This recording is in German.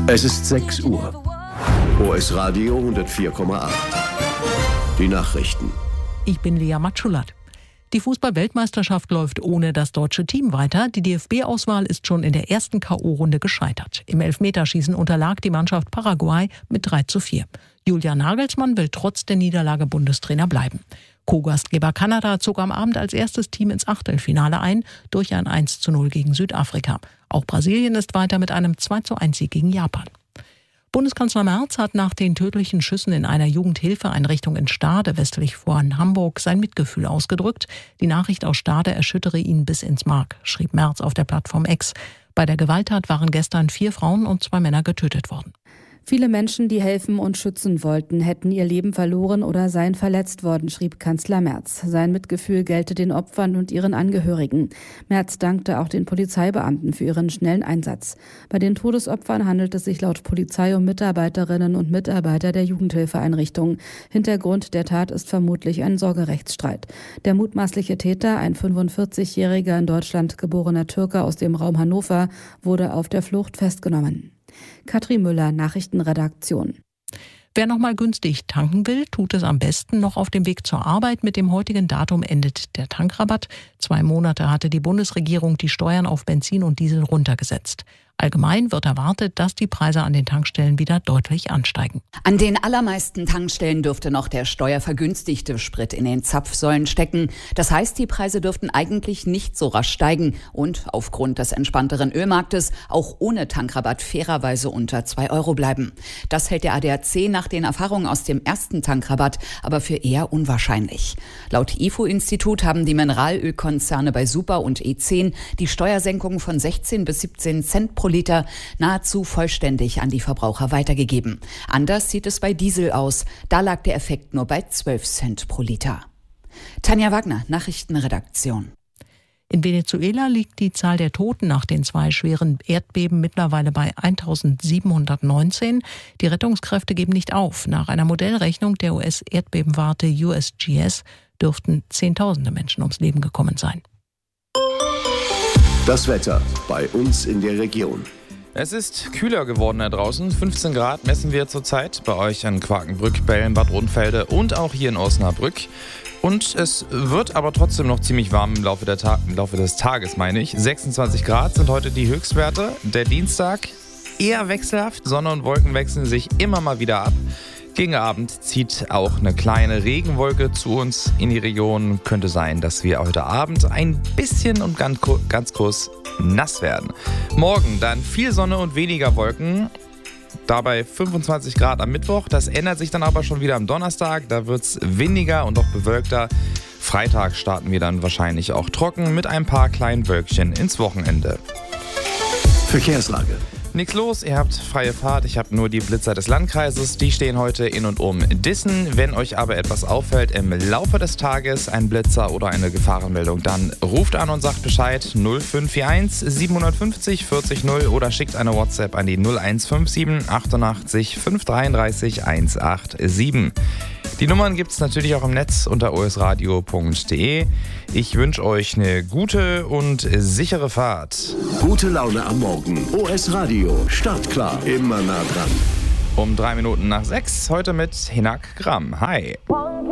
Es ist 6 Uhr. OS Radio 104,8. Die Nachrichten. Ich bin Lea Matschulat. Die Fußball-Weltmeisterschaft läuft ohne das deutsche Team weiter. Die DFB-Auswahl ist schon in der ersten K.O.-Runde gescheitert. Im Elfmeterschießen unterlag die Mannschaft Paraguay mit 3:4. Julian Nagelsmann will trotz der Niederlage Bundestrainer bleiben. Co-Gastgeber Kanada zog am Abend als erstes Team ins Achtelfinale ein, durch ein 1:0 gegen Südafrika. Auch Brasilien ist weiter mit einem 2:1-Sieg gegen Japan. Bundeskanzler Merz hat nach den tödlichen Schüssen in einer Jugendhilfeeinrichtung in Stade westlich von Hamburg sein Mitgefühl ausgedrückt. Die Nachricht aus Stade erschüttere ihn bis ins Mark, schrieb Merz auf der Plattform X. Bei der Gewalttat waren gestern 4 Frauen und 2 Männer getötet worden. Viele Menschen, die helfen und schützen wollten, hätten ihr Leben verloren oder seien verletzt worden, schrieb Kanzler Merz. Sein Mitgefühl gelte den Opfern und ihren Angehörigen. Merz dankte auch den Polizeibeamten für ihren schnellen Einsatz. Bei den Todesopfern handelt es sich laut Polizei um Mitarbeiterinnen und Mitarbeiter der Jugendhilfeeinrichtung. Hintergrund der Tat ist vermutlich ein Sorgerechtsstreit. Der mutmaßliche Täter, ein 45-jähriger in Deutschland geborener Türke aus dem Raum Hannover, wurde auf der Flucht festgenommen. Katrin Müller, Nachrichtenredaktion. Wer noch mal günstig tanken will, tut es am besten noch auf dem Weg zur Arbeit. Mit dem heutigen Datum endet der Tankrabatt. 2 Monate hatte die Bundesregierung die Steuern auf Benzin und Diesel runtergesetzt. Allgemein wird erwartet, dass die Preise an den Tankstellen wieder deutlich ansteigen. An den allermeisten Tankstellen dürfte noch der steuervergünstigte Sprit in den Zapfsäulen stecken. Das heißt, die Preise dürften eigentlich nicht so rasch steigen und aufgrund des entspannteren Ölmarktes auch ohne Tankrabatt fairerweise unter 2 Euro bleiben. Das hält der ADAC nach den Erfahrungen aus dem ersten Tankrabatt aber für eher unwahrscheinlich. Laut IFO-Institut haben die Mineralölkonzerne bei Super und E10 die Steuersenkung von 16 bis 17 Cent pro Liter nahezu vollständig an die Verbraucher weitergegeben. Anders sieht es bei Diesel aus. Da lag der Effekt nur bei 12 Cent pro Liter. Tanja Wagner, Nachrichtenredaktion. In Venezuela liegt die Zahl der Toten nach den 2 schweren Erdbeben mittlerweile bei 1719. Die Rettungskräfte geben nicht auf. Nach einer Modellrechnung der US-Erdbebenwarte USGS dürften Zehntausende Menschen ums Leben gekommen sein. Das Wetter bei uns in der Region. Es ist kühler geworden da draußen. 15 Grad messen wir zurzeit bei euch in Quakenbrück, Bellen, Bad Rodenfelde und auch hier in Osnabrück. Und es wird aber trotzdem noch ziemlich warm im Laufe des Tages, meine ich. 26 Grad sind heute die Höchstwerte. Der Dienstag eher wechselhaft. Sonne und Wolken wechseln sich immer mal wieder ab. Gegen Abend zieht auch eine kleine Regenwolke zu uns in die Region. Könnte sein, dass wir heute Abend ein bisschen und ganz kurz nass werden. Morgen dann viel Sonne und weniger Wolken. Dabei 25 Grad am Mittwoch. Das ändert sich dann aber schon wieder am Donnerstag. Da wird es windiger und auch bewölkter. Freitag starten wir dann wahrscheinlich auch trocken mit ein paar kleinen Wölkchen ins Wochenende. Verkehrslage. Nichts los, ihr habt freie Fahrt. Ich habe nur die Blitzer des Landkreises. Die stehen heute in und um Dissen. Wenn euch aber etwas auffällt im Laufe des Tages, ein Blitzer oder eine Gefahrenmeldung, dann ruft an und sagt Bescheid 0541 750 40 0 oder schickt eine WhatsApp an die 0157 88 533 187. Die Nummern gibt es natürlich auch im Netz unter osradio.de. Ich wünsche euch eine gute und sichere Fahrt. Gute Laune am Morgen. OS Radio. Startklar. Immer nah dran. Um 3 Minuten nach 6, heute mit Hinak Gramm. Hi.